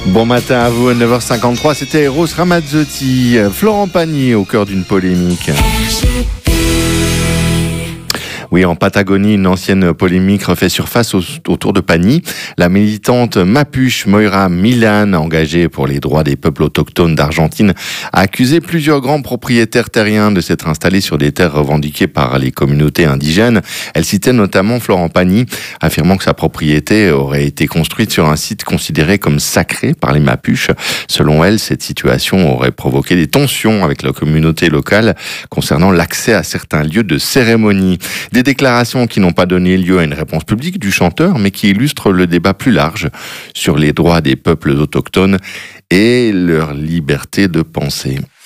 Bon matin à vous, à 9h53, c'était Rose Ramazzotti, Florent Pagny au cœur d'une polémique. Oui, en Patagonie, une ancienne polémique refait surface autour de Pagny. La militante Mapuche Moira Milan, engagée pour les droits des peuples autochtones d'Argentine, a accusé plusieurs grands propriétaires terriens de s'être installés sur des terres revendiquées par les communautés indigènes. Elle citait notamment Florent Pagny, affirmant que sa propriété aurait été construite sur un site considéré comme sacré par les Mapuches. Selon elle, cette situation aurait provoqué des tensions avec la communauté locale concernant l'accès à certains lieux de cérémonie. Des déclarations qui n'ont pas donné lieu à une réponse publique du chanteur, mais qui illustrent le débat plus large sur les droits des peuples autochtones et leur liberté de penser.